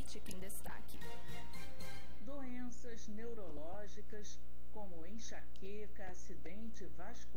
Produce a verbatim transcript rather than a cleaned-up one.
política em destaque. Doenças neurológicas como enxaqueca, acidente vascular